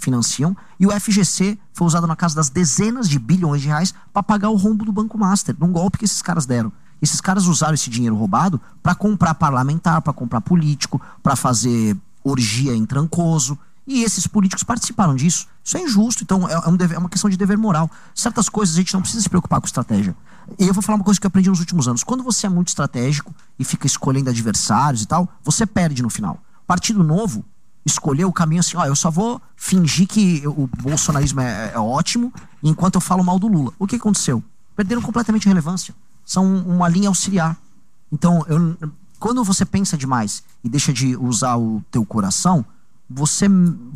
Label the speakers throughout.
Speaker 1: financiam, e o FGC foi usado na casa das dezenas de bilhões de reais para pagar o rombo do Banco Master, num golpe que esses caras deram. Esses caras usaram esse dinheiro roubado para comprar parlamentar, para comprar político, para fazer orgia em Trancoso, e esses políticos participaram disso. Isso é injusto, então é uma questão de dever moral. Certas coisas a gente não precisa se preocupar com estratégia. E eu vou falar uma coisa que eu aprendi nos últimos anos. Quando você é muito estratégico e fica escolhendo adversários e tal, você perde no final. Partido Novo escolheu o caminho assim, eu só vou fingir que o bolsonarismo é ótimo enquanto eu falo mal do Lula. O que aconteceu? Perderam completamente a relevância. São uma linha auxiliar. Então, quando você pensa demais e deixa de usar o teu coração, você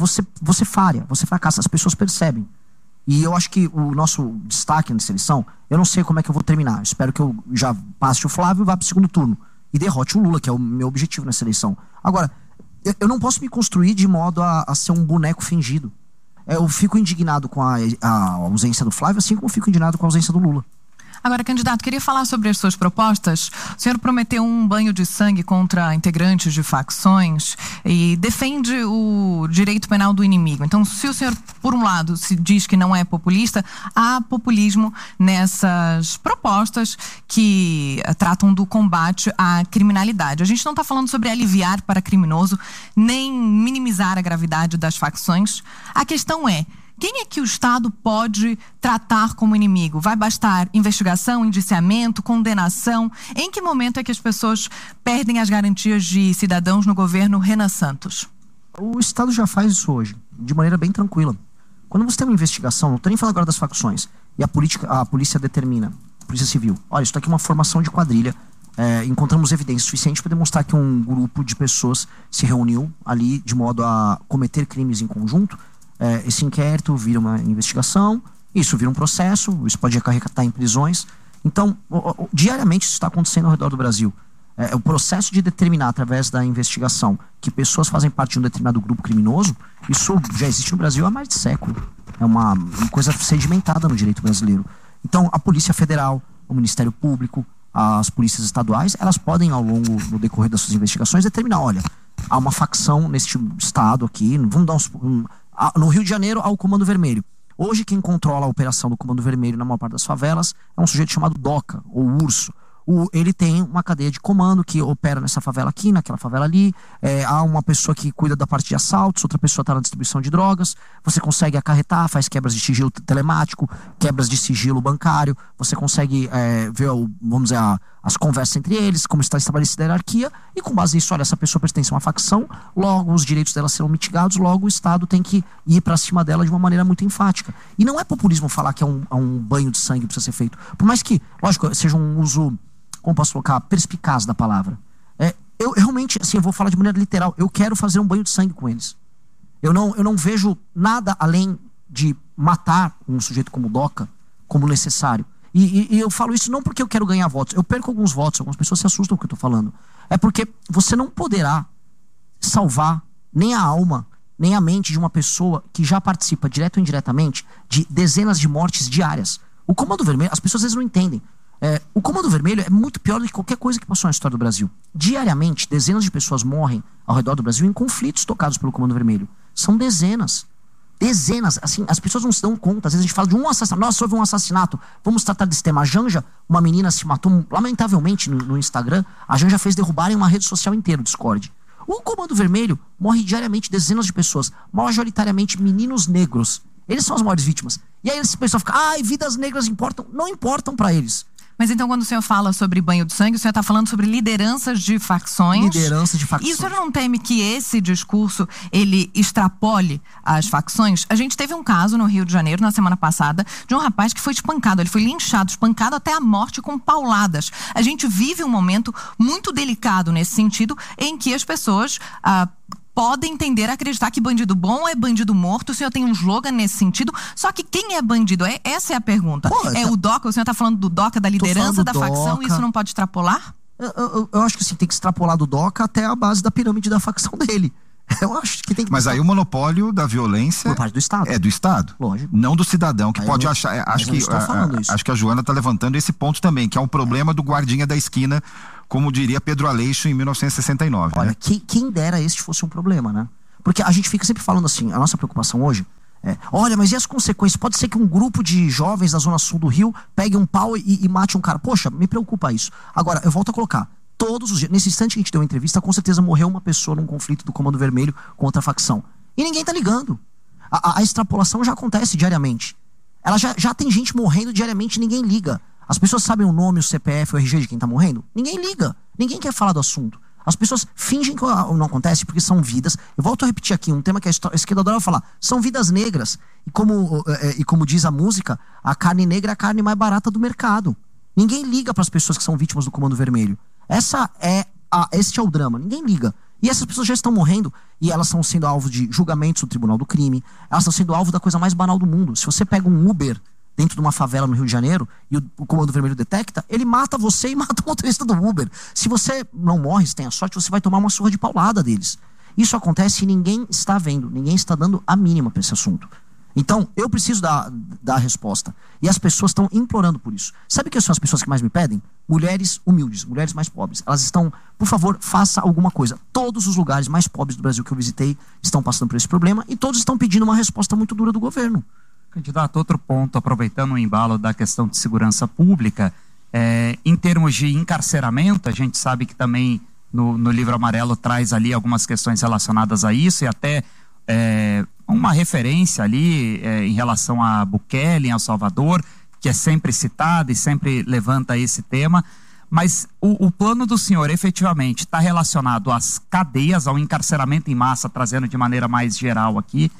Speaker 1: falha, você fracassa, as pessoas percebem. E eu acho que o nosso destaque nessa eleição, eu não sei como é que eu vou terminar. Eu espero que eu já passe o Flávio e vá pro segundo turno e derrote o Lula, que é o meu objetivo nessa eleição. Agora, eu não posso me construir de modo a ser um boneco fingido. Eu fico indignado com a ausência do Flávio, assim como eu fico indignado com a ausência do Lula.
Speaker 2: Agora, candidato, queria falar sobre as suas propostas. O senhor prometeu um banho de sangue contra integrantes de facções e defende o direito penal do inimigo. Então, se o senhor, por um lado, se diz que não é populista, há populismo nessas propostas que tratam do combate à criminalidade. A gente não está falando sobre aliviar para criminoso, nem minimizar a gravidade das facções. A questão é: quem é que o Estado pode tratar como inimigo? Vai bastar investigação, indiciamento, condenação? Em que momento é que as pessoas perdem as garantias de cidadãos no governo Renan Santos?
Speaker 1: O Estado já faz isso hoje, de maneira bem tranquila. Quando você tem uma investigação, não estou nem falando agora das facções, e a polícia determina, a Polícia Civil, olha, isso aqui é uma formação de quadrilha, encontramos evidência suficiente para demonstrar que um grupo de pessoas se reuniu ali de modo a cometer crimes em conjunto. Esse inquérito vira uma investigação, isso vira um processo, isso pode acarretar em prisões. Então, diariamente isso está acontecendo ao redor do Brasil. O processo de determinar, através da investigação, que pessoas fazem parte de um determinado grupo criminoso, isso já existe no Brasil há mais de século. É uma coisa sedimentada no direito brasileiro. Então, a Polícia Federal, o Ministério Público, as polícias estaduais, elas podem, ao longo do decorrer das suas investigações, determinar, olha, há uma facção neste estado aqui, vamos dar no Rio de Janeiro, há o Comando Vermelho. Hoje, quem controla a operação do Comando Vermelho na maior parte das favelas é um sujeito chamado DOCA, ou Urso. Ele tem uma cadeia de comando que opera nessa favela aqui, naquela favela ali. Há uma pessoa que cuida da parte de assaltos, outra pessoa está na distribuição de drogas. Você consegue acarretar, faz quebras de sigilo telemático, quebras de sigilo bancário. Você consegue ver, vamos dizer, as conversas entre eles, como está estabelecida a hierarquia. E com base nisso, olha, essa pessoa pertence a uma facção, logo os direitos dela serão mitigados, logo o Estado tem que ir para cima dela de uma maneira muito enfática. E não é populismo falar que é um banho de sangue que precisa ser feito. Por mais que, lógico, seja um uso, como posso colocar, perspicaz da palavra. Eu realmente, assim, eu vou falar de maneira literal, eu quero fazer um banho de sangue com eles. Eu não vejo nada além de matar um sujeito como DOCA como necessário. E eu falo isso não porque eu quero ganhar votos. Eu perco alguns votos, algumas pessoas se assustam com o que eu estou falando. É porque você não poderá salvar nem a alma, nem a mente de uma pessoa que já participa, direto ou indiretamente, de dezenas de mortes diárias. O Comando Vermelho, as pessoas às vezes não entendem. O Comando Vermelho é muito pior do que qualquer coisa que passou na história do Brasil. Diariamente, dezenas de pessoas morrem ao redor do Brasil em conflitos tocados pelo Comando Vermelho. São dezenas. Dezenas, assim, as pessoas não se dão conta. Às vezes a gente fala de um assassinato, nossa, houve um assassinato, vamos tratar desse tema. A Janja, uma menina se matou, lamentavelmente, no Instagram. A Janja fez derrubarem uma rede social inteira, o Discord. O Comando Vermelho morre diariamente dezenas de pessoas, majoritariamente meninos negros. Eles são as maiores vítimas. E aí esse pessoal fica, vidas negras importam. Não importam pra eles.
Speaker 2: Mas então, quando o senhor fala sobre banho de sangue, o senhor está falando sobre lideranças de facções.
Speaker 1: Lideranças de facções.
Speaker 2: E o senhor não teme que esse discurso, ele extrapole as facções? A gente teve um caso no Rio de Janeiro, na semana passada, de um rapaz que foi espancado. Ele foi linchado, espancado até a morte com pauladas. A gente vive um momento muito delicado nesse sentido, em que as pessoas podem tender a acreditar que bandido bom é bandido morto. O senhor tem um slogan nesse sentido. Só que quem é bandido? Essa é a pergunta. O DOCA? O senhor está falando do DOCA, da liderança da facção? Isso não pode extrapolar?
Speaker 1: Eu acho que sim, tem que extrapolar do DOCA até a base da pirâmide da facção dele. Eu acho que tem que...
Speaker 3: Mas aí o monopólio da violência
Speaker 1: por parte do Estado.
Speaker 3: É do Estado.
Speaker 1: Lógico.
Speaker 3: Não do cidadão, que aí pode achar... Acho que a Joana está levantando esse ponto também, que é um problema do guardinha da esquina, como diria Pedro Aleixo em 1969.
Speaker 1: Olha,
Speaker 3: né?
Speaker 1: quem dera este fosse um problema, né? Porque a gente fica sempre falando assim, a nossa preocupação hoje Olha, mas e as consequências? Pode ser que um grupo de jovens da zona sul do Rio pegue um pau e mate um cara. Poxa, me preocupa isso. Agora, eu volto a colocar. Todos os dias, nesse instante que a gente deu uma entrevista, com certeza morreu uma pessoa num conflito do Comando Vermelho contra a facção. E ninguém tá ligando. A extrapolação já acontece diariamente. Ela já tem gente morrendo diariamente e ninguém liga. As pessoas sabem o nome, o CPF, o RG de quem tá morrendo? Ninguém liga. Ninguém quer falar do assunto. As pessoas fingem que não acontece porque são vidas. Eu volto a repetir aqui um tema que a esquerda adora falar. São vidas negras. E como diz a música, a carne negra é a carne mais barata do mercado. Ninguém liga para as pessoas que são vítimas do Comando Vermelho. Este é o drama. Ninguém liga. E essas pessoas já estão morrendo e elas estão sendo alvo de julgamentos do Tribunal do Crime. Elas estão sendo alvo da coisa mais banal do mundo. Se você pega um Uber dentro de uma favela no Rio de Janeiro e o Comando Vermelho detecta, ele mata você e mata o motorista do Uber. Se você não morre, se tem a sorte, você vai tomar uma surra de paulada deles. Isso acontece e ninguém está vendo, ninguém está dando a mínima para esse assunto. Então, eu preciso dar a resposta. E as pessoas estão implorando por isso. Sabe quem são as pessoas que mais me pedem? Mulheres humildes, mulheres mais pobres. Elas estão, por favor, faça alguma coisa. Todos os lugares mais pobres do Brasil que eu visitei estão passando por esse problema e todos estão pedindo uma resposta muito dura do governo.
Speaker 4: Candidato, outro ponto, aproveitando o embalo da questão de segurança pública, em termos de encarceramento, a gente sabe que também no Livro Amarelo traz ali algumas questões relacionadas a isso e até uma referência ali em relação a Bukele, em El Salvador, que é sempre citada e sempre levanta esse tema, mas o plano do senhor efetivamente está relacionado às cadeias, ao encarceramento em massa, trazendo de maneira mais geral aqui,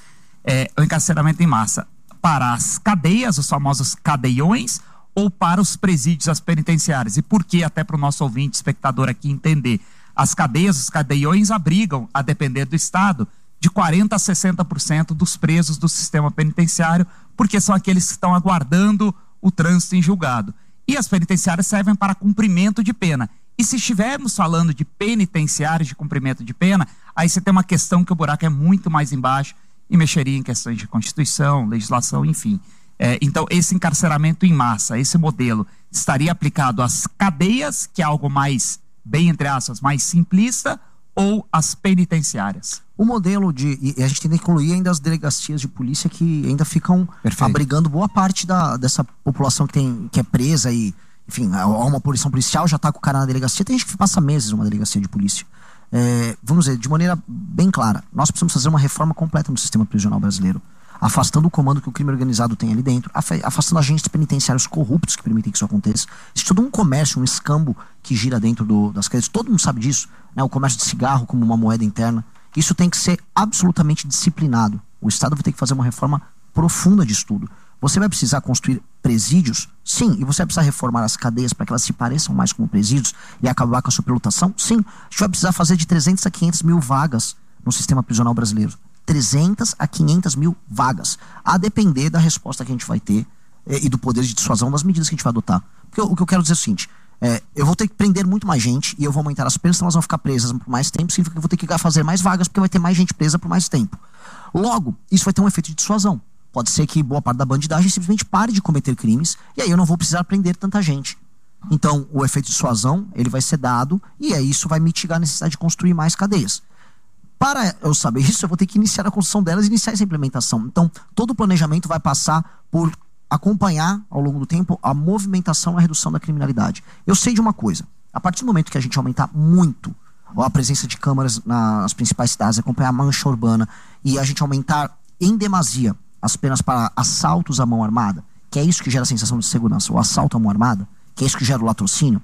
Speaker 4: o encarceramento em massa para as cadeias, os famosos cadeiões, ou para os presídios, as penitenciárias? E por que, até para o nosso ouvinte, espectador aqui entender, as cadeias, os cadeiões abrigam, a depender do estado, de 40% a 60% dos presos do sistema penitenciário, porque são aqueles que estão aguardando o trânsito em julgado. E as penitenciárias servem para cumprimento de pena. E se estivermos falando de penitenciários de cumprimento de pena, aí você tem uma questão que o buraco é muito mais embaixo e mexeria em questões de Constituição, legislação, enfim. Então, esse encarceramento em massa, esse modelo, estaria aplicado às cadeias, que é algo mais, bem entre aspas, mais simplista, ou às penitenciárias?
Speaker 1: O modelo e a gente tem que incluir ainda as delegacias de polícia que ainda ficam abrigando boa parte dessa população que é presa e, enfim, uma punição policial, já está com o cara na delegacia. Tem gente que passa meses numa delegacia de polícia. Vamos dizer, de maneira bem clara, nós precisamos fazer uma reforma completa no sistema prisional brasileiro, afastando o comando que o crime organizado tem ali dentro, afastando agentes penitenciários corruptos que permitem que isso aconteça. Existe todo um comércio, um escambo que gira dentro das cadeias, todo mundo sabe disso, né? O comércio de cigarro como uma moeda interna. Isso tem que ser absolutamente disciplinado. O Estado vai ter que fazer uma reforma profunda de estudo. Você vai precisar construir presídios? Sim. E você vai precisar reformar as cadeias para que elas se pareçam mais como presídios e acabar com a superlotação? Sim. A gente vai precisar fazer de 300 a 500 mil vagas no sistema prisional brasileiro. 300 a 500 mil vagas. A depender da resposta que a gente vai ter e do poder de dissuasão das medidas que a gente vai adotar. Porque o que eu quero dizer é o seguinte: eu vou ter que prender muito mais gente e eu vou aumentar as penas, então elas vão ficar presas por mais tempo, significa que eu vou ter que fazer mais vagas porque vai ter mais gente presa por mais tempo. Logo, isso vai ter um efeito de dissuasão. Pode ser que boa parte da bandidagem simplesmente pare de cometer crimes e aí eu não vou precisar prender tanta gente. Então, o efeito de dissuasão, ele vai ser dado e aí isso vai mitigar a necessidade de construir mais cadeias. Para eu saber isso, eu vou ter que iniciar a construção delas e iniciar essa implementação. Então, todo o planejamento vai passar por acompanhar, ao longo do tempo, a movimentação e a redução da criminalidade. Eu sei de uma coisa: a partir do momento que a gente aumentar muito a presença de câmaras nas principais cidades, acompanhar a mancha urbana e a gente aumentar em demasia as penas para assaltos à mão armada, que é isso que gera a sensação de segurança, o assalto à mão armada, que é isso que gera o latrocínio,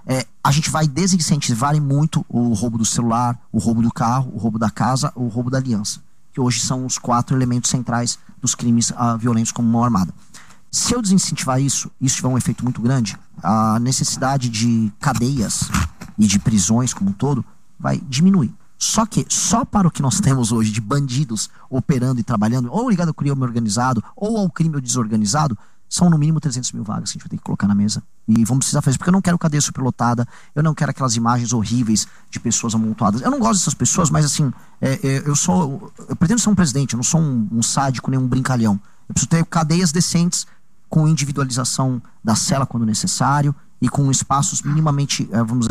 Speaker 1: a gente vai desincentivar muito o roubo do celular, o roubo do carro, o roubo da casa, o roubo da aliança, que hoje são os 4 elementos centrais dos crimes violentos como mão armada. Se eu desincentivar isso tiver um efeito muito grande, a necessidade de cadeias e de prisões como um todo vai diminuir. Só que, só para o que nós temos hoje de bandidos operando e trabalhando, ou ligado ao crime organizado, ou ao crime desorganizado, são no mínimo 300 mil vagas que a gente vai ter que colocar na mesa. E vamos precisar fazer, porque eu não quero cadeia superlotada, eu não quero aquelas imagens horríveis de pessoas amontoadas. Eu não gosto dessas pessoas, mas assim, eu pretendo ser um presidente, eu não sou um sádico nem um brincalhão. Eu preciso ter cadeias decentes, com individualização da cela quando necessário, e com espaços minimamente, vamos dizer,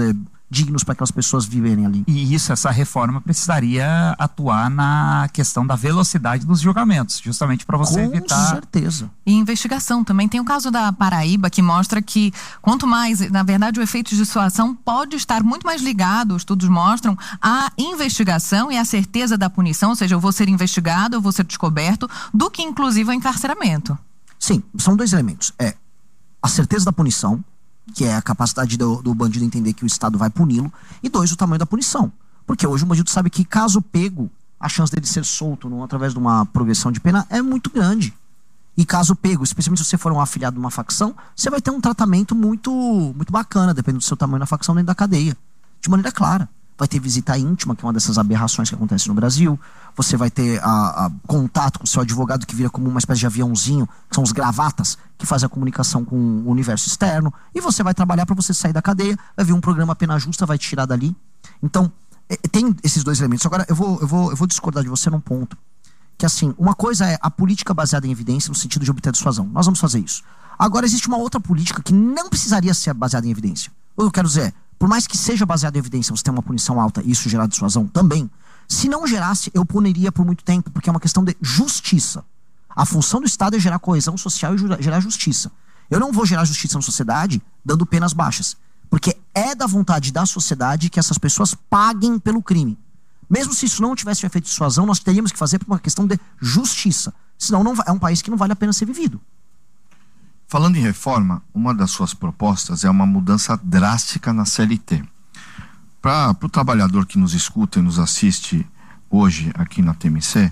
Speaker 1: dignos para aquelas pessoas viverem ali.
Speaker 4: E essa reforma precisaria atuar na questão da velocidade dos julgamentos, justamente para você evitar...
Speaker 1: Com certeza.
Speaker 2: E investigação também. Tem o caso da Paraíba, que mostra que quanto mais, na verdade, o efeito de dissuasão pode estar muito mais ligado, estudos mostram, à investigação e à certeza da punição, ou seja, eu vou ser investigado, eu vou ser descoberto, do que inclusive o encarceramento.
Speaker 1: Sim, são dois elementos. A certeza da punição, que é a capacidade do bandido entender que o Estado vai puni-lo, e 2, o tamanho da punição. Porque hoje o bandido sabe que, caso pego, a chance dele ser solto através de uma progressão de pena é muito grande. E caso pego, especialmente se você for um afiliado de uma facção, você vai ter um tratamento muito, muito bacana, dependendo do seu tamanho da facção dentro da cadeia. De maneira clara. Vai ter visita íntima, que é uma dessas aberrações que acontece no Brasil. Você vai ter contato com o seu advogado, que vira como uma espécie de aviãozinho, que são os gravatas, que fazem a comunicação com o universo externo. E você vai trabalhar para você sair da cadeia, vai vir um programa Pena Justa, vai te tirar dali. Então, tem esses dois elementos. Agora, eu vou discordar de você num ponto. Que assim, uma coisa é a política baseada em evidência, no sentido de obter dissuasão. Nós vamos fazer isso. Agora, existe uma outra política que não precisaria ser baseada em evidência. O que eu quero dizer é, por mais que seja baseado em evidência, você tem uma punição alta e isso gerar dissuasão também, se não gerasse, eu puniria por muito tempo, porque é uma questão de justiça. A função do Estado é gerar coesão social e gerar justiça. Eu não vou gerar justiça na sociedade dando penas baixas, porque é da vontade da sociedade que essas pessoas paguem pelo crime. Mesmo se isso não tivesse um efeito de dissuasão, nós teríamos que fazer por uma questão de justiça. Senão é um país que não vale a pena ser vivido.
Speaker 5: Falando em reforma, uma das suas propostas é uma mudança drástica na CLT. Para o trabalhador que nos escuta e nos assiste hoje aqui na TMC,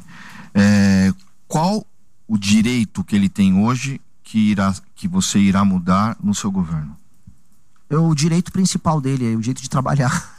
Speaker 5: qual o direito que ele tem hoje que você irá mudar no seu governo?
Speaker 1: O direito principal dele é o direito de trabalhar.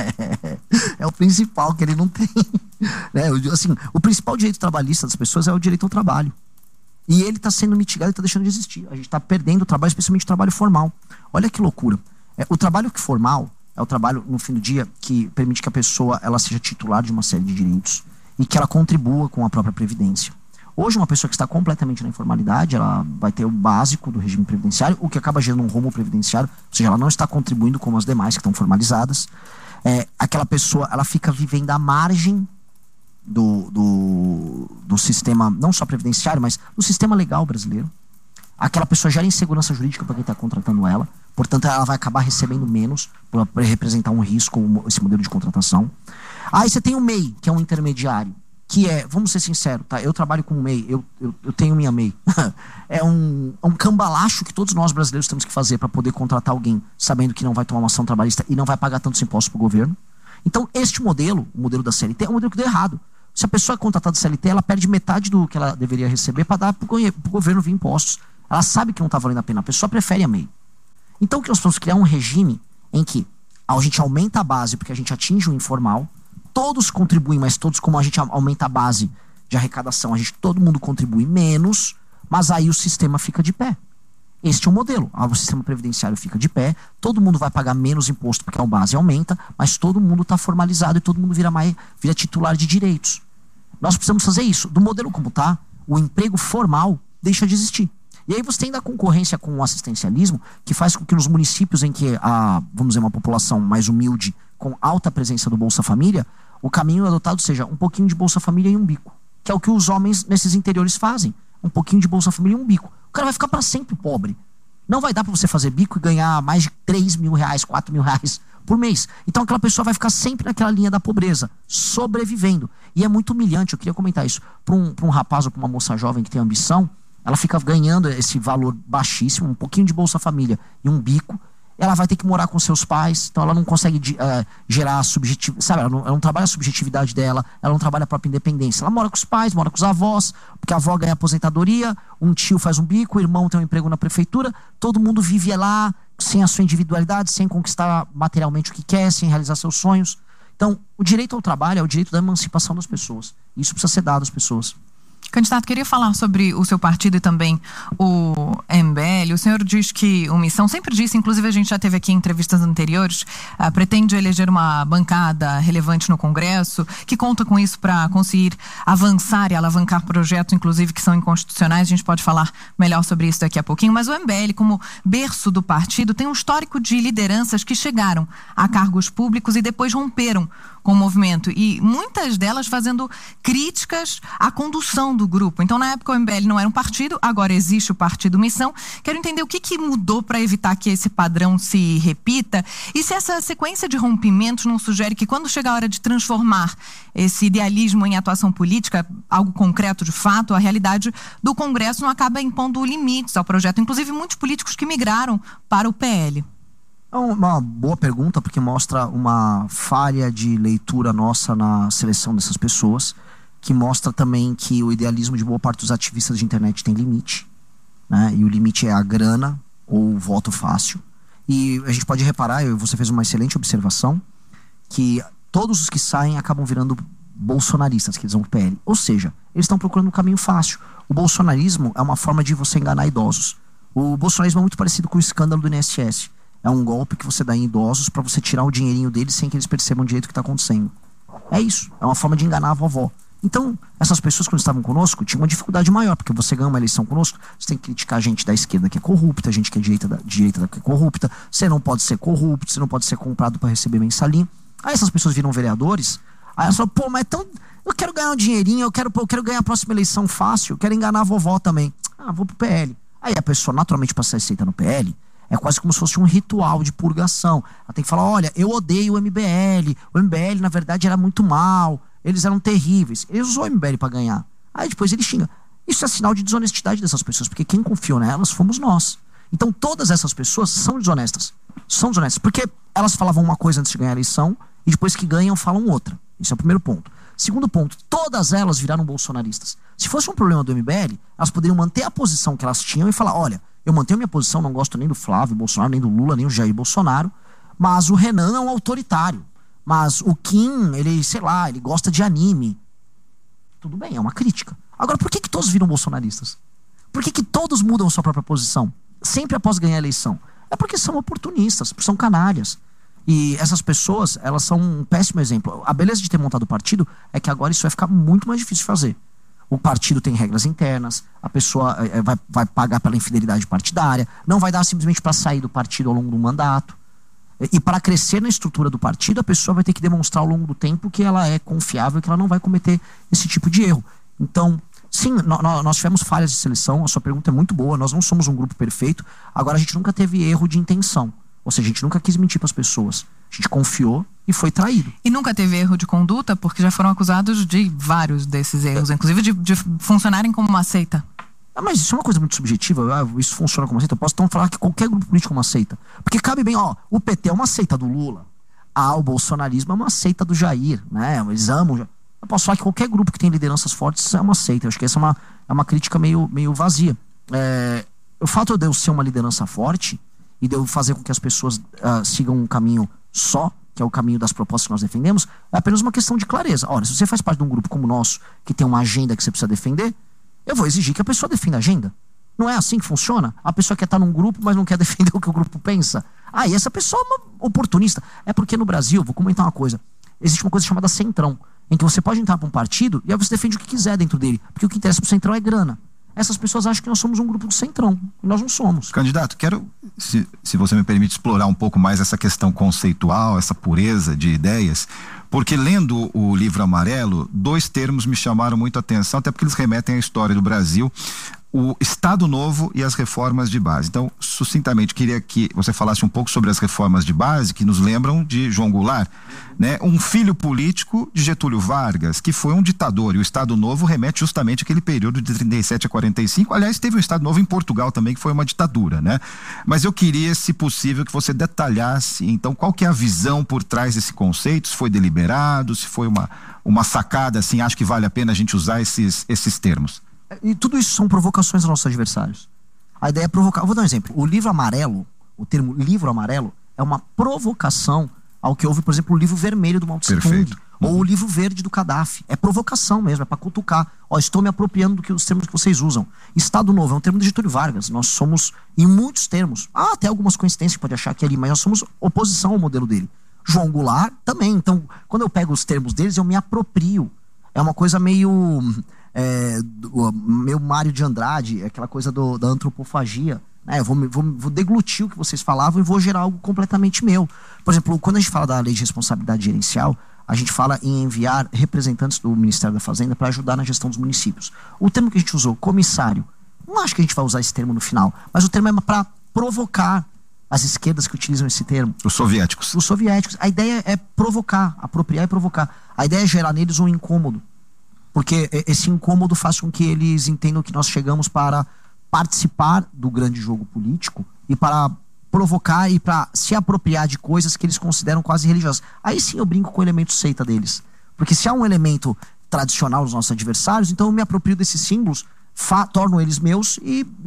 Speaker 1: É o principal que ele não tem. Assim, o principal direito trabalhista das pessoas é o direito ao trabalho. E ele está sendo mitigado e está deixando de existir. A gente está perdendo o trabalho, especialmente o trabalho formal. Olha que loucura. O trabalho formal é o trabalho, no fim do dia, que permite que a pessoa ela seja titular de uma série de direitos e que ela contribua com a própria previdência. Hoje, uma pessoa que está completamente na informalidade, ela vai ter o básico do regime previdenciário, o que acaba gerando um rombo previdenciário, ou seja, ela não está contribuindo como as demais que estão formalizadas. Aquela pessoa, ela fica vivendo à margem do sistema, não só previdenciário, mas do sistema legal brasileiro. Aquela pessoa gera insegurança jurídica para quem está contratando ela, portanto ela vai acabar recebendo menos para representar um risco, esse modelo de contratação. Aí você tem o MEI, que é um intermediário, que vamos ser sinceros, tá? Eu trabalho com o MEI, eu tenho minha MEI. É um cambalacho que todos nós brasileiros temos que fazer para poder contratar alguém, sabendo que não vai tomar uma ação trabalhista e não vai pagar tantos impostos para o governo. Então, este modelo, o modelo da CLT, é um modelo que deu errado. Se a pessoa é contratada da CLT, ela perde metade do que ela deveria receber para dar para o governo via impostos. Ela sabe que não está valendo a pena, a pessoa prefere a MEI. Então, o que nós vamos criar é um regime em que a gente aumenta a base porque a gente atinge o informal, todos contribuem, mas todos, como a gente aumenta a base de arrecadação, todo mundo contribui menos, mas aí o sistema fica de pé. Este é o modelo. O sistema previdenciário fica de pé, todo mundo vai pagar menos imposto porque a base aumenta, mas todo mundo está formalizado e todo mundo vira titular de direitos. Nós precisamos fazer isso. Do modelo como está, o emprego formal deixa de existir. E aí você tem a concorrência com o assistencialismo, que faz com que nos municípios em que vamos dizer, uma população mais humilde, com alta presença do Bolsa Família, o caminho adotado seja um pouquinho de Bolsa Família e um bico. Que é o que os homens nesses interiores fazem. Um pouquinho de Bolsa Família e um bico. O cara vai ficar para sempre pobre. Não vai dar para você fazer bico e ganhar mais de 3 mil reais, 4 mil reais por mês. Então aquela pessoa vai ficar sempre naquela linha da pobreza, sobrevivendo. E é muito humilhante, eu queria comentar isso, para um rapaz ou para uma moça jovem que tem ambição, ela fica ganhando esse valor baixíssimo, um pouquinho de Bolsa Família e um bico, ela vai ter que morar com seus pais, então ela não consegue gerar subjetividade, sabe? Ela não trabalha a subjetividade dela, ela não trabalha a própria independência. Ela mora com os pais, mora com os avós, porque a avó ganha aposentadoria, um tio faz um bico, o irmão tem um emprego na prefeitura, todo mundo vive lá sem a sua individualidade, sem conquistar materialmente o que quer, sem realizar seus sonhos. Então, o direito ao trabalho é o direito da emancipação das pessoas. Isso precisa ser dado às pessoas.
Speaker 2: Candidato, queria falar sobre o seu partido e também o MBL. O senhor diz que o Missão, sempre disse, inclusive a gente já teve aqui em entrevistas anteriores, pretende eleger uma bancada relevante no Congresso, que conta com isso para conseguir avançar e alavancar projetos, inclusive, que são inconstitucionais. A gente pode falar melhor sobre isso daqui a pouquinho. Mas o MBL, como berço do partido, tem um histórico de lideranças que chegaram a cargos públicos e depois romperam com o movimento, e muitas delas fazendo críticas à condução do grupo. Então, na época, o MBL não era um partido, agora existe o Partido Missão. Quero entender o que mudou para evitar que esse padrão se repita, e se essa sequência de rompimentos não sugere que, quando chega a hora de transformar esse idealismo em atuação política, algo concreto de fato, a realidade do Congresso não acaba impondo limites ao projeto. Inclusive, muitos políticos que migraram para o PL.
Speaker 1: É uma boa pergunta, porque mostra uma falha de leitura nossa na seleção dessas pessoas, que mostra também que o idealismo de boa parte dos ativistas de internet tem limite, né? E o limite é a grana ou o voto fácil. E a gente pode reparar, você fez uma excelente observação, que todos os que saem acabam virando bolsonaristas, que eles vão pro PL. Ou seja, eles estão procurando um caminho fácil. O bolsonarismo é uma forma de você enganar idosos. O bolsonarismo é muito parecido com o escândalo do INSS. É um golpe que você dá em idosos para você tirar o dinheirinho deles sem que eles percebam direito o que está acontecendo. É isso. É uma forma de enganar a vovó. Então, essas pessoas, quando estavam conosco, tinham uma dificuldade maior, porque você ganha uma eleição conosco, você tem que criticar a gente da esquerda que é corrupta, a gente que é direita que é corrupta, você não pode ser corrupto, você não pode ser comprado para receber mensalinho. Aí essas pessoas viram vereadores, aí elas falam, pô, mas então eu quero ganhar um dinheirinho, eu quero ganhar a próxima eleição fácil, eu quero enganar a vovó também. Ah, vou pro PL. Aí a pessoa, naturalmente, para ser aceita no PL, é quase como se fosse um ritual de purgação. Ela tem que falar, olha, eu odeio o MBL. O MBL, na verdade, era muito mal. Eles eram terríveis. Ele usou o MBL para ganhar. Aí depois ele xinga. Isso é sinal de desonestidade dessas pessoas, porque quem confiou nelas fomos nós. Então todas essas pessoas são desonestas. São desonestas, porque elas falavam uma coisa antes de ganhar a eleição e depois que ganham falam outra. Esse é o primeiro ponto. Segundo ponto, todas elas viraram bolsonaristas. Se fosse um problema do MBL, elas poderiam manter a posição que elas tinham e falar, olha, eu mantenho minha posição, não gosto nem do Flávio Bolsonaro, nem do Lula, nem do Jair Bolsonaro, mas o Renan é um autoritário. Mas o Kim, ele, sei lá, ele gosta de anime. Tudo bem, é uma crítica. Agora, por que todos viram bolsonaristas? Por que todos mudam sua própria posição? Sempre após ganhar a eleição? É porque são oportunistas, porque são canalhas. E essas pessoas, elas são um péssimo exemplo. A beleza de ter montado o partido é que agora isso vai ficar muito mais difícil de fazer. O partido tem regras internas, a pessoa vai pagar pela infidelidade partidária, não vai dar simplesmente para sair do partido ao longo do mandato. E para crescer na estrutura do partido, a pessoa vai ter que demonstrar ao longo do tempo que ela é confiável, que ela não vai cometer esse tipo de erro. Então, sim, nós tivemos falhas de seleção, a sua pergunta é muito boa, nós não somos um grupo perfeito, agora a gente nunca teve erro de intenção. Ou seja, a gente nunca quis mentir para as pessoas. A gente confiou e foi traído.
Speaker 2: E nunca teve erro de conduta, porque já foram acusados de vários desses erros, inclusive de funcionarem como uma seita.
Speaker 1: Mas isso é uma coisa muito subjetiva. Isso funciona como uma seita. Eu posso então falar que qualquer grupo político é uma seita. Porque cabe bem, o PT é uma seita do Lula. O bolsonarismo é uma seita do Jair, né? Eles amam. Eu posso falar que qualquer grupo que tem lideranças fortes é uma seita. Eu acho que essa é uma crítica meio vazia. O fato de eu ser uma liderança forte e de eu fazer com que as pessoas sigam um caminho só, que é o caminho das propostas que nós defendemos, é apenas uma questão de clareza. Ora, se você faz parte de um grupo como o nosso, que tem uma agenda que você precisa defender, eu vou exigir que a pessoa defenda a agenda. Não é assim que funciona? A pessoa quer estar num grupo, mas não quer defender o que o grupo pensa. E essa pessoa é uma oportunista. É porque no Brasil, vou comentar uma coisa, existe uma coisa chamada centrão, em que você pode entrar para um partido e aí você defende o que quiser dentro dele, porque o que interessa para o centrão é grana. Essas pessoas acham que nós somos um grupo do centrão, e nós não somos.
Speaker 3: Candidato, quero, se você me permite, explorar um pouco mais essa questão conceitual, essa pureza de ideias, porque lendo o livro amarelo, 2 termos me chamaram muito a atenção, até porque eles remetem à história do Brasil, o Estado Novo e as reformas de base. Então, sucintamente, queria que você falasse um pouco sobre as reformas de base, que nos lembram de João Goulart, né? Um filho político de Getúlio Vargas, que foi um ditador, e o Estado Novo remete justamente àquele período de 37 a 45, aliás, teve um Estado Novo em Portugal também, que foi uma ditadura, né? Mas eu queria, se possível, que você detalhasse, então, qual que é a visão por trás desse conceito, se foi deliberado, se foi uma sacada, assim, acho que vale a pena a gente usar esses termos.
Speaker 1: E tudo isso são provocações dos nossos adversários. A ideia é provocar. Eu vou dar um exemplo. O livro amarelo, o termo livro amarelo, é uma provocação ao que houve, por exemplo, o livro vermelho do Mao Tse Tung.
Speaker 3: Perfeito.
Speaker 1: Ou o livro verde do Gaddafi. É provocação mesmo, é para cutucar. Ó, estou me apropriando dos termos que vocês usam. Estado Novo é um termo de Getúlio Vargas. Nós somos, em muitos termos, até algumas coincidências que pode achar que é ali, mas nós somos oposição ao modelo dele. João Goulart também. Então, quando eu pego os termos deles, eu me aproprio. É uma coisa meio Mário de Andrade, aquela coisa da antropofagia. Eu vou deglutir o que vocês falavam e vou gerar algo completamente meu. Por exemplo, quando a gente fala da lei de responsabilidade gerencial, a gente fala em enviar representantes do Ministério da Fazenda para ajudar na gestão dos municípios. O termo que a gente usou, comissário, não acho que a gente vai usar esse termo no final, mas o termo é para provocar as esquerdas que utilizam esse termo.
Speaker 3: Os soviéticos.
Speaker 1: Os soviéticos. A ideia é provocar, apropriar e provocar. A ideia é gerar neles um incômodo. Porque esse incômodo faz com que eles entendam que nós chegamos para participar do grande jogo político e para provocar e para se apropriar de coisas que eles consideram quase religiosas. Aí sim eu brinco com o elemento seita deles. Porque se há um elemento tradicional dos nossos adversários, então eu me aproprio desses símbolos, torno eles meus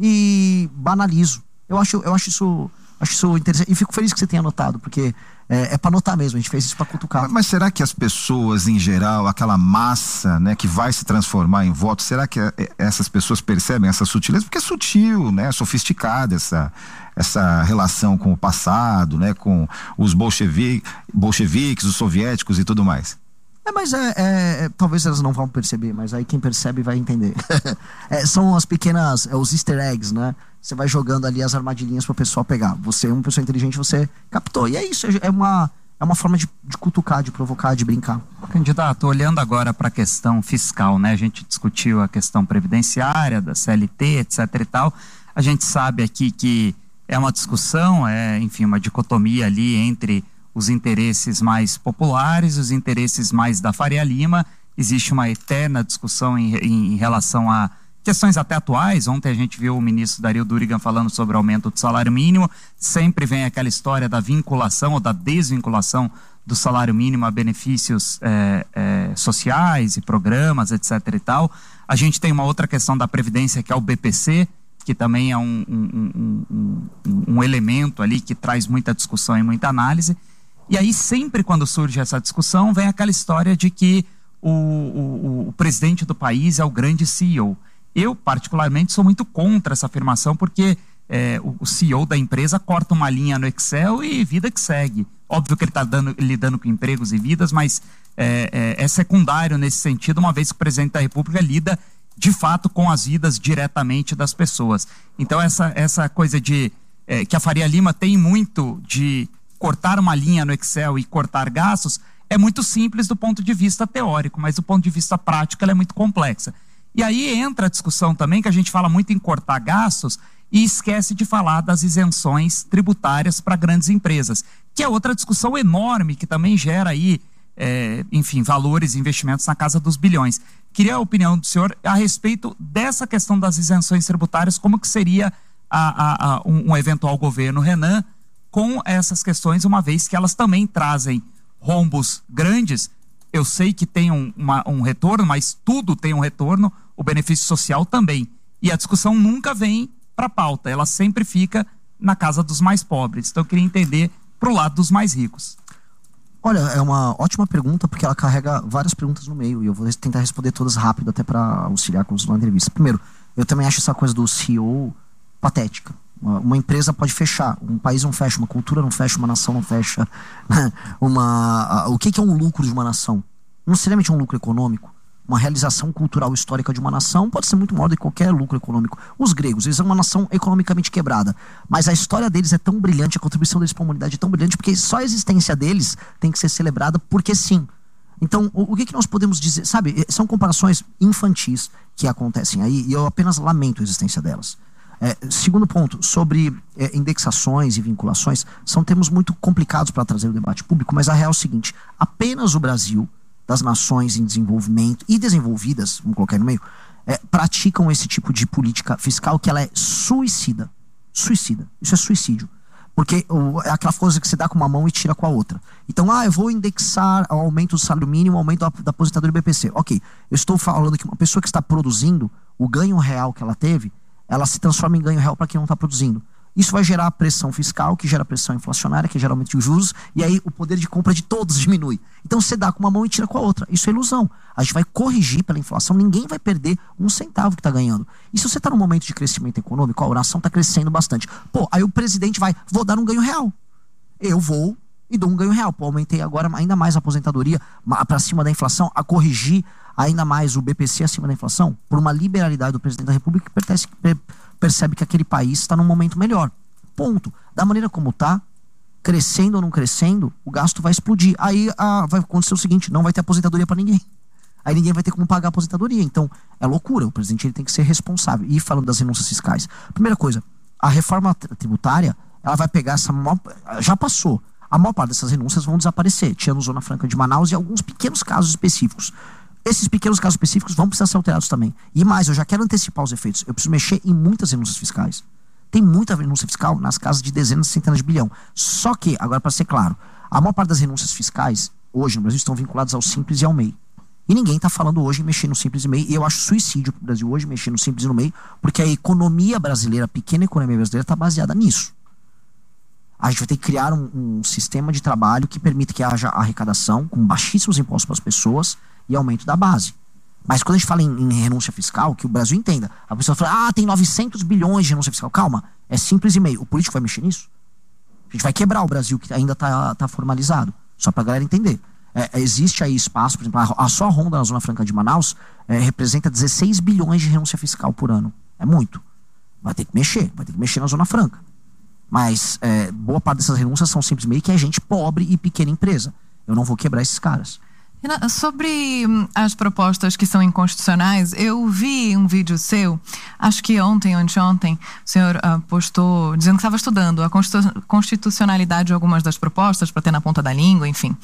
Speaker 1: e banalizo. Eu acho isso interessante. E fico feliz que você tenha notado, porque é para notar mesmo, a gente fez isso para cutucar.
Speaker 3: Mas será que as pessoas, em geral, aquela massa, né, que vai se transformar em voto, será que essas pessoas percebem essa sutileza? Porque é sutil, né, sofisticada essa relação com o passado, né, com os bolcheviques, os soviéticos e tudo mais.
Speaker 1: Mas talvez elas não vão perceber, mas aí quem percebe vai entender. São as pequenas, os easter eggs, né? Você vai jogando ali as armadilhinhas para o pessoal pegar. Você é uma pessoa inteligente, você captou. E é isso, é uma forma de cutucar, de provocar, de brincar.
Speaker 4: Candidato, olhando agora para a questão fiscal, né? A gente discutiu a questão previdenciária, da CLT, etc e tal. A gente sabe aqui que é uma discussão, enfim, uma dicotomia ali entre os interesses mais populares, os interesses mais da Faria Lima. Existe uma eterna discussão em relação a questões até atuais. Ontem a gente viu o ministro Dario Durigan falando sobre o aumento do salário mínimo. Sempre vem aquela história da vinculação ou da desvinculação do salário mínimo a benefícios sociais e programas, etc e tal. A gente tem uma outra questão da Previdência, que é o BPC, que também é um elemento ali que traz muita discussão e muita análise. E aí sempre quando surge essa discussão vem aquela história de que o presidente do país é o grande CEO. Eu particularmente sou muito contra essa afirmação, porque o CEO da empresa corta uma linha no Excel e vida que segue. Óbvio que ele está lidando com empregos e vidas, mas é secundário nesse sentido, uma vez que o presidente da República lida de fato com as vidas diretamente das pessoas. Então essa coisa de que a Faria Lima tem muito de cortar uma linha no Excel e cortar gastos é muito simples do ponto de vista teórico, mas do ponto de vista prático ela é muito complexa. E aí entra a discussão também, que a gente fala muito em cortar gastos e esquece de falar das isenções tributárias para grandes empresas, que é outra discussão enorme que também gera aí, enfim, valores e investimentos na casa dos bilhões. Queria a opinião do senhor a respeito dessa questão das isenções tributárias, como que seria um eventual governo Renan com essas questões, uma vez que elas também trazem rombos grandes. Eu sei que tem um retorno, mas tudo tem um retorno, o benefício social também. E a discussão nunca vem para a pauta, ela sempre fica na casa dos mais pobres. Então eu queria entender para o lado dos mais ricos.
Speaker 1: Olha, é uma ótima pergunta, porque ela carrega várias perguntas no meio, e eu vou tentar responder todas rápido, até para auxiliar com a entrevista. Primeiro, eu também acho essa coisa do CEO patética. Uma empresa pode fechar, um país não fecha, uma cultura não fecha, uma nação não fecha. O que é um lucro de uma nação? Não necessariamente um lucro econômico. Uma realização cultural histórica de uma nação pode ser muito maior do que qualquer lucro econômico. Os gregos, eles são uma nação economicamente quebrada, mas a história deles é tão brilhante, a contribuição deles para a humanidade é tão brilhante, porque só a existência deles tem que ser celebrada porque sim. Então, o que nós podemos dizer? Sabe, são comparações infantis que acontecem aí, e eu apenas lamento a existência delas. Segundo ponto, sobre indexações e vinculações, são termos muito complicados para trazer o debate público, mas a real é o seguinte: apenas o Brasil, das nações em desenvolvimento e desenvolvidas, vamos colocar aí no meio, praticam esse tipo de política fiscal que ela é suicida. Suicida. Isso é suicídio. Porque é aquela coisa que você dá com uma mão e tira com a outra. Então, eu vou indexar o aumento do salário mínimo, o aumento da aposentadoria do BPC. Ok, eu estou falando que uma pessoa que está produzindo, o ganho real que ela teve, ela se transforma em ganho real para quem não está produzindo. Isso vai gerar pressão fiscal, que gera pressão inflacionária, que gera aumento de juros, e aí o poder de compra de todos diminui. Então você dá com uma mão e tira com a outra. Isso é ilusão. A gente vai corrigir pela inflação, ninguém vai perder um centavo que está ganhando. E se você está num momento de crescimento econômico, a nação está crescendo bastante. Pô, aí o presidente vou dar um ganho real. Eu vou e dou um ganho real. Pô, aumentei agora ainda mais a aposentadoria para cima da inflação, a corrigir ainda mais o BPC acima da inflação, por uma liberalidade do presidente da República que percebe que aquele país está num momento melhor. Ponto. Da maneira como está, crescendo ou não crescendo, o gasto vai explodir. Aí vai acontecer o seguinte, não vai ter aposentadoria para ninguém. Aí ninguém vai ter como pagar a aposentadoria. Então, é loucura. O presidente ele tem que ser responsável. E falando das renúncias fiscais. Primeira coisa, a reforma tributária, ela vai pegar já passou. A maior parte dessas renúncias vão desaparecer. Tinha no Zona Franca de Manaus e alguns pequenos casos específicos. Esses pequenos casos específicos vão precisar ser alterados também. E mais, eu já quero antecipar os efeitos. Eu preciso mexer em muitas renúncias fiscais. Tem muita renúncia fiscal nas casas de dezenas e centenas de bilhão. Só que, agora para ser claro, a maior parte das renúncias fiscais, hoje no Brasil, estão vinculadas ao Simples e ao MEI. E ninguém está falando hoje em mexer no Simples e MEI. E eu acho suicídio para o Brasil hoje mexer no Simples e no MEI, porque a economia brasileira, a pequena economia brasileira, está baseada nisso. A gente vai ter que criar um sistema de trabalho que permita que haja arrecadação com baixíssimos impostos para as pessoas e aumento da base. Mas quando a gente fala em renúncia fiscal, que o Brasil entenda. A pessoa fala, tem 900 bilhões de renúncia fiscal. Calma, é Simples e MEI. O político vai mexer nisso? A gente vai quebrar o Brasil, que ainda está formalizado. Só para a galera entender. Existe aí espaço, por exemplo, só a Ronda na Zona Franca de Manaus representa 16 bilhões de renúncia fiscal por ano. É muito. Vai ter que mexer na Zona Franca. Mas boa parte dessas renúncias são Simples e MEI, que é gente pobre e pequena empresa. Eu não vou quebrar esses caras.
Speaker 2: Sobre as propostas que são inconstitucionais, eu vi um vídeo seu, acho que ontem ou anteontem, o senhor postou dizendo que estava estudando a constitucionalidade de algumas das propostas para ter na ponta da língua, enfim.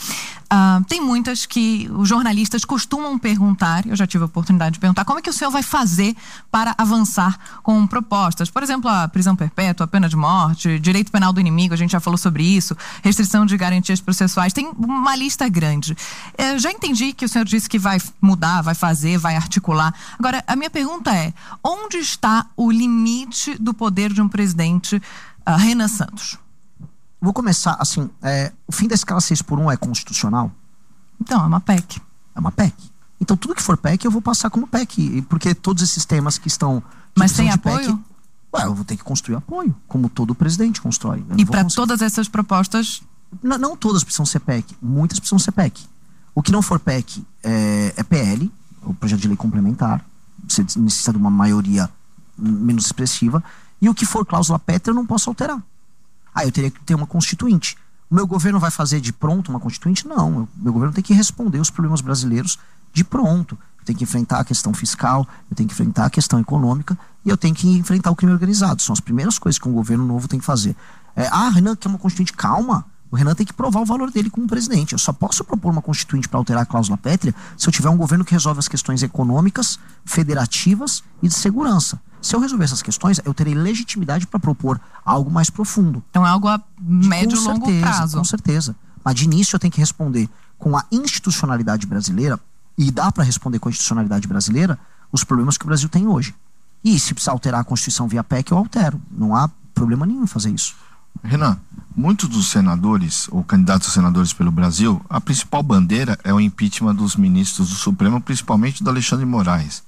Speaker 2: Tem muitas que os jornalistas costumam perguntar, eu já tive a oportunidade de perguntar, como é que o senhor vai fazer para avançar com propostas? Por exemplo, a prisão perpétua, a pena de morte, direito penal do inimigo, a gente já falou sobre isso, restrição de garantias processuais, tem uma lista grande. Já entendi que o senhor disse que vai mudar, vai fazer, vai articular. Agora, a minha pergunta é, onde está o limite do poder de um presidente, Renan Santos?
Speaker 1: Vou começar assim, o fim da escala 6x1 é constitucional?
Speaker 2: Então, é uma PEC.
Speaker 1: É uma PEC. Então, tudo que for PEC, eu vou passar como PEC, porque todos esses temas que estão...
Speaker 2: Mas tem apoio?
Speaker 1: PEC, eu vou ter que construir apoio, como todo presidente constrói.
Speaker 2: E para todas essas propostas?
Speaker 1: Não todas precisam ser PEC, muitas precisam ser PEC. O que não for PEC é PL, o projeto de lei complementar. Você necessita de uma maioria menos expressiva. E o que for cláusula pétrea eu não posso alterar. Eu teria que ter uma constituinte. O meu governo vai fazer de pronto uma constituinte? Não. O meu governo tem que responder os problemas brasileiros de pronto. Eu tenho que enfrentar a questão fiscal, eu tenho que enfrentar a questão econômica e eu tenho que enfrentar o crime organizado. São as primeiras coisas que um governo novo tem que fazer. Renan, quer uma constituinte? Calma. O Renan tem que provar o valor dele como presidente. Eu só posso propor uma constituinte para alterar a cláusula pétrea se eu tiver um governo que resolve as questões econômicas, federativas e de segurança. Se eu resolver essas questões, eu terei legitimidade para propor algo mais profundo.
Speaker 2: Então é algo a médio e longo prazo.
Speaker 1: Com certeza. Mas de início eu tenho que responder com a institucionalidade brasileira, e dá para responder com a institucionalidade brasileira os problemas que o Brasil tem hoje. E se precisar alterar a Constituição via PEC, eu altero. Não há problema nenhum em fazer isso.
Speaker 5: Renan, muitos dos senadores ou candidatos a senadores pelo Brasil, a principal bandeira é o impeachment dos ministros do Supremo, principalmente do Alexandre de Moraes.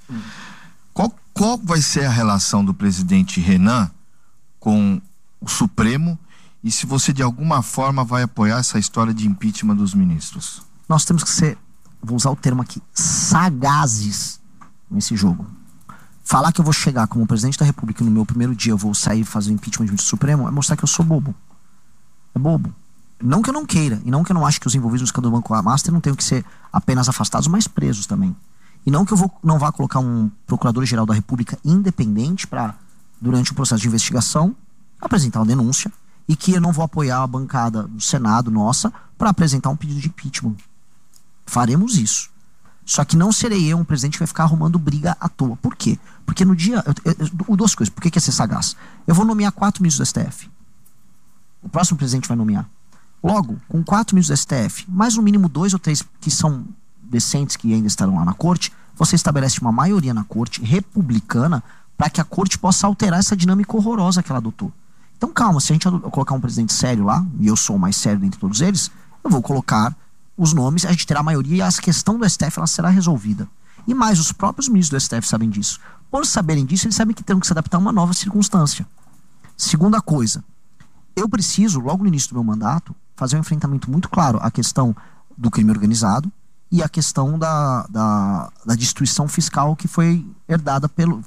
Speaker 5: Qual vai ser a relação do presidente Renan com o Supremo e se você de alguma forma vai apoiar essa história de impeachment dos ministros?
Speaker 1: Nós temos que ser, vou usar o termo aqui, sagazes nesse jogo. Falar que eu vou chegar como presidente da República e no meu primeiro dia eu vou sair e fazer o impeachment do ministro Supremo é mostrar que eu sou bobo. É bobo. Não que eu não queira, e não que eu não ache que os envolvidos no escândalo do Banco Master não tenham que ser apenas afastados, mas presos também. E não que eu não vá colocar um procurador-geral da República independente para, durante o processo de investigação, apresentar uma denúncia e que eu não vou apoiar a bancada do Senado nossa para apresentar um pedido de impeachment. Faremos isso. Só que não serei eu um presidente que vai ficar arrumando briga à toa. Por quê? Porque no dia... duas coisas. Por que é ser sagaz? Eu vou nomear 4 ministros do STF. O próximo presidente vai nomear. Logo, com 4 ministros do STF, mais no mínimo 2 ou 3 que são decentes, que ainda estarão lá na corte, você estabelece uma maioria na corte republicana para que a corte possa alterar essa dinâmica horrorosa que ela adotou. Então calma, se a gente colocar um presidente sério lá, e eu sou o mais sério dentre todos eles, eu vou colocar os nomes, a gente terá a maioria e a questão do STF ela será resolvida. E mais, os próprios ministros do STF sabem disso. Por saberem disso, eles sabem que terão que se adaptar a uma nova circunstância. Segunda coisa, eu preciso, logo no início do meu mandato, fazer um enfrentamento muito claro à questão do crime organizado e a questão da destruição fiscal que foi herdada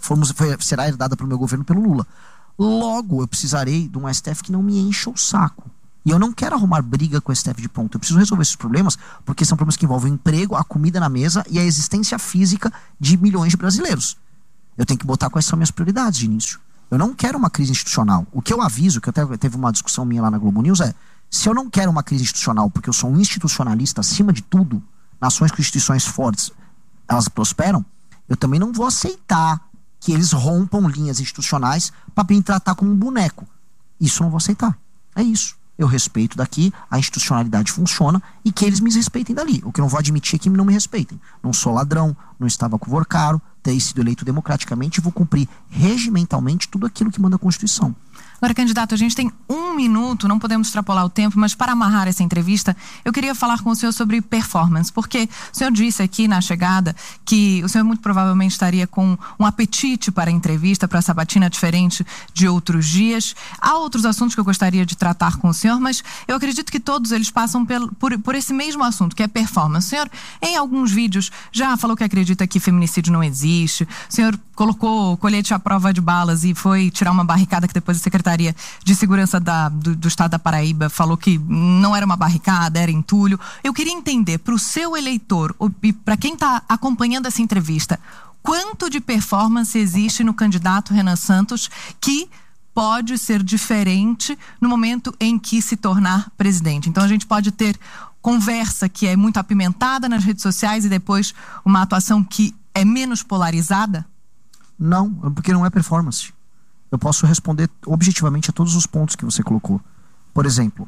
Speaker 1: será herdada pelo meu governo pelo Lula. Logo, eu precisarei de um STF que não me encha o saco. E eu não quero arrumar briga com o STF de ponta. Eu preciso resolver esses problemas, porque são problemas que envolvem o emprego, a comida na mesa e a existência física de milhões de brasileiros. Eu tenho que botar quais são minhas prioridades de início. Eu não quero uma crise institucional. O que eu aviso, que até teve uma discussão minha lá na Globo News, se eu não quero uma crise institucional, porque eu sou um institucionalista acima de tudo, nações com instituições fortes, elas prosperam, eu também não vou aceitar que eles rompam linhas institucionais para me tratar como um boneco. Isso eu não vou aceitar. É isso. Eu respeito daqui, a institucionalidade funciona e que eles me respeitem dali. O que eu não vou admitir é que não me respeitem. Não sou ladrão, não estava com caro, ter sido eleito democraticamente e vou cumprir regimentalmente tudo aquilo que manda a Constituição.
Speaker 2: Agora, candidato, a gente tem 1 minuto, não podemos extrapolar o tempo, mas para amarrar essa entrevista, eu queria falar com o senhor sobre performance, porque o senhor disse aqui na chegada que o senhor muito provavelmente estaria com um apetite para a entrevista, para a sabatina diferente de outros dias. Há outros assuntos que eu gostaria de tratar com o senhor, mas eu acredito que todos eles passam por esse mesmo assunto, que é performance. O senhor, em alguns vídeos, já falou que acredita que feminicídio não existe, o senhor colocou colete à prova de balas e foi tirar uma barricada que depois a Secretaria de Segurança do Estado da Paraíba falou que não era uma barricada, era entulho. Eu queria entender, para o seu eleitor e para quem está acompanhando essa entrevista, quanto de performance existe no candidato Renan Santos que pode ser diferente no momento em que se tornar presidente. Então a gente pode ter conversa que é muito apimentada nas redes sociais e depois uma atuação que é menos polarizada?
Speaker 1: Não, porque não é performance. Eu posso responder objetivamente a todos os pontos que você colocou. Por exemplo,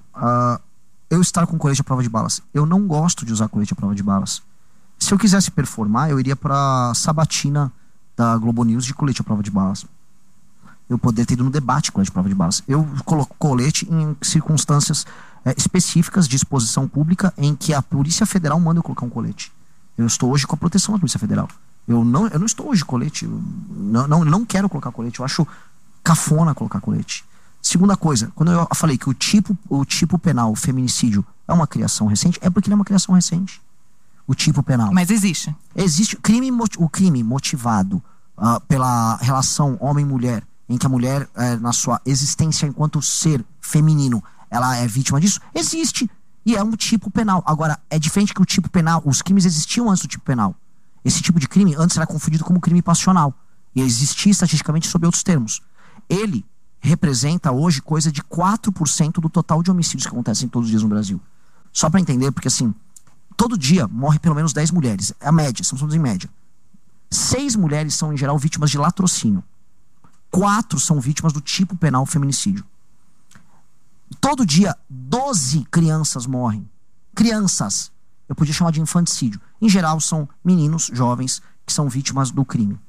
Speaker 1: eu estar com colete à prova de balas. Eu não gosto de usar colete à prova de balas. Se eu quisesse performar, eu iria para a sabatina da Globo News de colete à prova de balas. Eu poderia ter ido no debate colete à prova de balas. Eu coloco colete em circunstâncias específicas de exposição pública em que a Polícia Federal manda eu colocar um colete. Eu estou hoje com a proteção da Polícia Federal. Eu não estou hoje de colete. Eu não quero colocar colete. Eu acho cafona colocar colete. Segunda coisa, quando eu falei que o tipo penal, o feminicídio, é uma criação recente, é porque ele é uma criação recente. O tipo penal.
Speaker 2: Mas existe.
Speaker 1: Existe. O crime motivado pela relação homem-mulher, em que a mulher, na sua existência enquanto ser feminino, ela é vítima disso, existe. E é um tipo penal. Agora, é diferente que o tipo penal, os crimes existiam antes do tipo penal. Esse tipo de crime antes era confundido como crime passional. E existia estatisticamente sob outros termos. Ele representa hoje coisa de 4% do total de homicídios que acontecem todos os dias no Brasil. Só pra entender, porque assim, todo dia morre pelo menos 10 mulheres. É a média, estamos em média. 6 mulheres são em geral vítimas de latrocínio. 4 são vítimas do tipo penal feminicídio. Todo dia 12 crianças morrem. Crianças. Eu podia chamar de infanticídio. Em geral são meninos, jovens, que são vítimas do crime.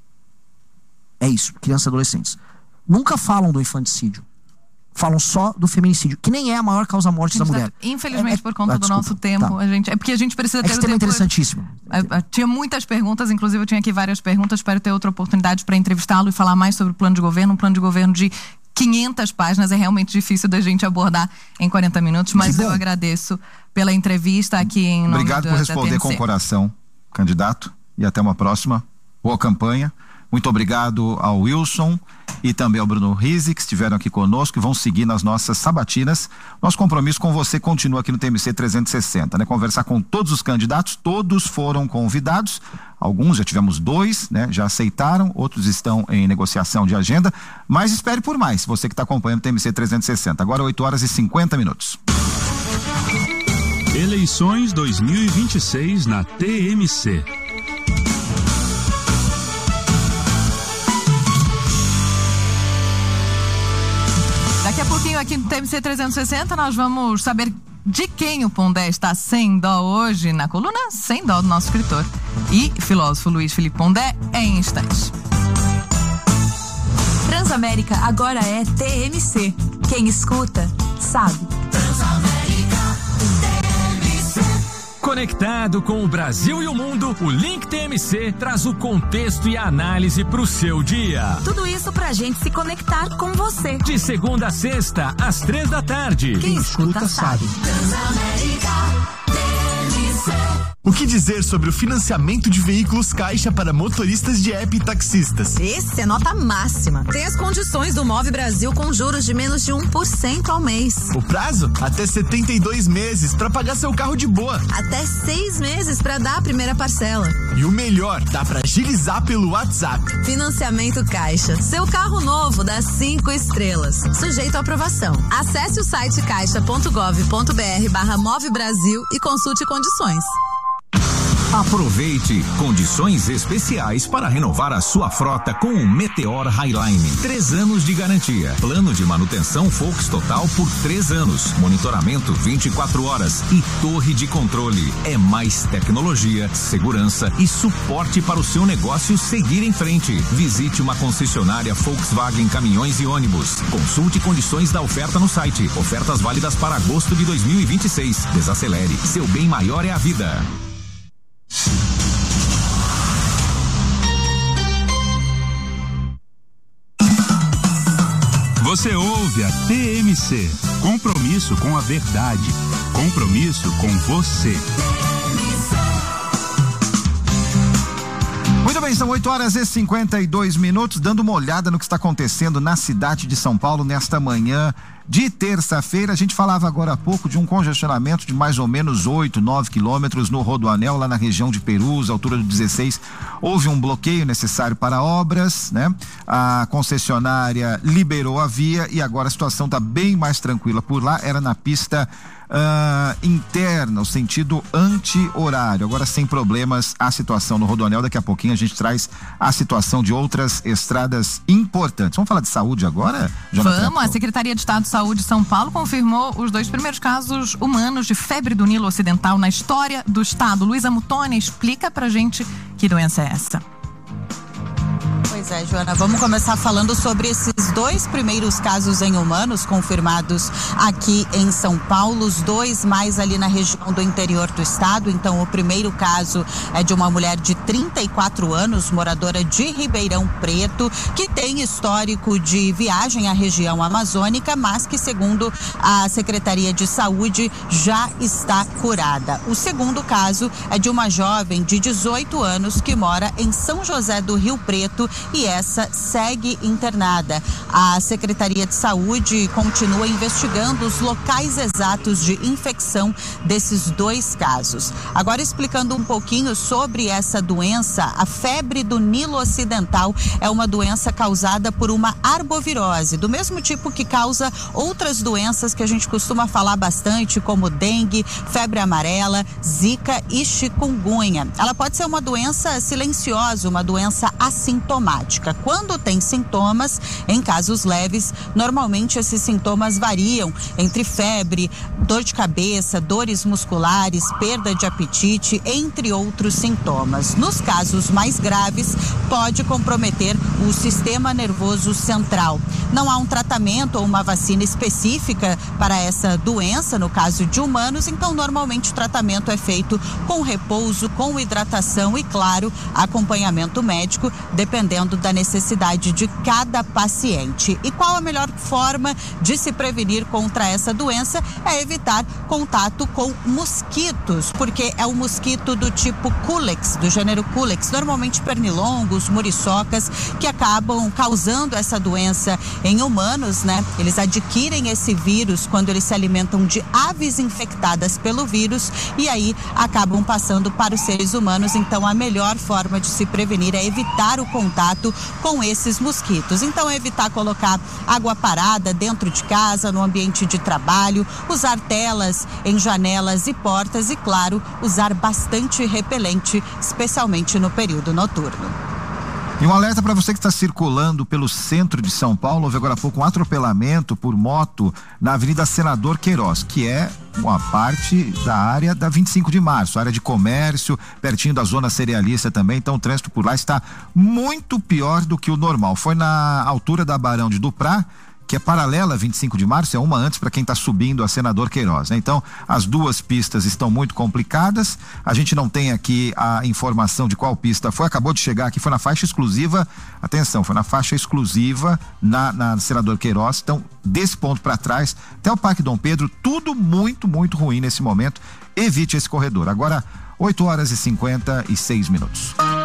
Speaker 1: É isso, crianças e adolescentes. Nunca falam do infanticídio. Falam só do feminicídio, que nem é a maior causa morte da mulher.
Speaker 2: Infelizmente, por conta do nosso tempo,
Speaker 1: tá.
Speaker 2: é porque a gente precisa ter
Speaker 1: esse tema é interessantíssimo.
Speaker 2: Tinha muitas perguntas, inclusive eu tinha aqui várias perguntas, espero ter outra oportunidade para entrevistá-lo e falar mais sobre o plano de governo. Um plano de governo de 500 páginas, é realmente difícil da gente abordar em 40 minutos, mas eu agradeço pela entrevista aqui em nome
Speaker 3: Obrigado por responder com o coração, candidato, e até uma próxima. Boa campanha. Muito obrigado ao Wilson e também ao Bruno Rizzi, que estiveram aqui conosco e vão seguir nas nossas sabatinas. Nosso compromisso com você continua aqui no TMC 360, né? Conversar com todos os candidatos, todos foram convidados, alguns já tivemos 2, né? Já aceitaram, outros estão em negociação de agenda, mas espere por mais, você que está acompanhando o TMC 360. Agora 8h50.
Speaker 6: Eleições 2026 na TMC.
Speaker 2: Daqui a pouquinho aqui no TMC 360 nós vamos saber de quem o Pondé está sem dó hoje na coluna Sem Dó do nosso escritor e filósofo Luiz Felipe Pondé em instantes.
Speaker 7: Transamérica agora é TMC. Quem escuta, sabe.
Speaker 8: Conectado com o Brasil e o mundo, o Link TMC traz o contexto e a análise para o seu dia.
Speaker 7: Tudo isso pra gente se conectar com você.
Speaker 8: De segunda a sexta, às 15h.
Speaker 7: Quem escuta sabe.
Speaker 9: O que dizer sobre o financiamento de veículos Caixa para motoristas de app e taxistas?
Speaker 10: Esse é nota máxima. Tem as condições do Move Brasil com juros de menos de 1% ao mês.
Speaker 9: O prazo? Até 72 meses para pagar seu carro de boa.
Speaker 10: Até 6 meses para dar a primeira parcela.
Speaker 9: E o melhor, dá para agilizar pelo WhatsApp.
Speaker 10: Financiamento Caixa. Seu carro novo dá 5 estrelas. Sujeito à aprovação. Acesse o site caixa.gov.br/Move Brasil e consulte condições.
Speaker 11: Aproveite condições especiais para renovar a sua frota com o Meteor Highline. 3 anos de garantia. Plano de manutenção Volks Total por 3 anos. Monitoramento 24 horas e torre de controle. É mais tecnologia, segurança e suporte para o seu negócio seguir em frente. Visite uma concessionária Volkswagen Caminhões e Ônibus. Consulte condições da oferta no site. Ofertas válidas para agosto de 2026. Desacelere. Seu bem maior é a vida.
Speaker 6: Você ouve a TMC. Compromisso com a verdade. Compromisso com você.
Speaker 3: Muito bem, são 8h52, dando uma olhada no que está acontecendo na cidade de São Paulo nesta manhã de terça-feira. A gente falava agora há pouco de um congestionamento de mais ou menos 8-9 quilômetros no Rodoanel, lá na região de Perus, altura do 16. Houve um bloqueio necessário para obras, né? A concessionária liberou a via e agora a situação está bem mais tranquila por lá. Era na pista interna, o sentido anti-horário. Agora sem problemas a situação no Rodoanel. Daqui a pouquinho a gente traz a situação de outras estradas importantes. Vamos falar de saúde agora, Jonathan?
Speaker 2: Vamos, a Secretaria de Estado de Saúde de São Paulo confirmou os 2 primeiros casos humanos de febre do Nilo Ocidental na história do estado. Luísa Mutoni, explica pra gente que doença é essa.
Speaker 12: Pois é, Joana, vamos começar falando sobre esses 2 primeiros casos em humanos confirmados aqui em São Paulo, os 2 mais ali na região do interior do estado. Então, o primeiro caso é de uma mulher de 34 anos, moradora de Ribeirão Preto, que tem histórico de viagem à região amazônica, mas que, segundo a Secretaria de Saúde, já está curada. O segundo caso é de uma jovem de 18 anos que mora em São José do Rio Preto e essa segue internada. A Secretaria de Saúde continua investigando os locais exatos de infecção desses 2 casos. Agora, explicando um pouquinho sobre essa doença, a febre do Nilo Ocidental é uma doença causada por uma arbovirose, do mesmo tipo que causa outras doenças que a gente costuma falar bastante, como dengue, febre amarela, zika e chikungunya. Ela pode ser uma doença silenciosa, uma doença assintomática. Quando tem sintomas, em casos leves, normalmente esses sintomas variam entre febre, dor de cabeça, dores musculares, perda de apetite, entre outros sintomas. Nos casos mais graves, pode comprometer o sistema nervoso central. Não há um tratamento ou uma vacina específica para essa doença, no caso de humanos, então normalmente o tratamento é feito com repouso, com hidratação e, claro, acompanhamento médico, dependendo da necessidade de cada paciente. E qual a melhor forma de se prevenir contra essa doença? É evitar contato com mosquitos, porque é um mosquito do tipo Culex, do gênero Culex, normalmente pernilongos, muriçocas, que acabam causando essa doença em humanos, né? Eles adquirem esse vírus quando eles se alimentam de aves infectadas pelo vírus e aí acabam passando para os seres humanos. Então, a melhor forma de se prevenir é evitar o contato com esses mosquitos. Então, evitar colocar água parada dentro de casa, no ambiente de trabalho, usar telas em janelas e portas e, claro, usar bastante repelente, especialmente no período noturno.
Speaker 3: E um alerta para você que está circulando pelo centro de São Paulo. Houve agora há pouco um atropelamento por moto na Avenida Senador Queiroz, que é uma parte da área da 25 de março, área de comércio, pertinho da zona cerealista também. Então o trânsito por lá está muito pior do que o normal. Foi na altura da Barão de Duprá que é paralela a 25 de março, é uma antes para quem está subindo a Senador Queiroz, né? Então, as duas pistas estão muito complicadas, a gente não tem aqui a informação de qual pista foi, acabou de chegar aqui, foi na faixa exclusiva, atenção, foi na faixa exclusiva na Senador Queiroz, então, desse ponto para trás, até o Parque Dom Pedro, tudo muito, muito ruim nesse momento, evite esse corredor. Agora, 8 horas e 56 minutos.